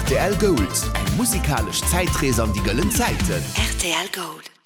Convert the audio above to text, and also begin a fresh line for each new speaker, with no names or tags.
RTL Gold, eng musikalisch Zeitrees an die gëllen Zeiten.
RTL Gold.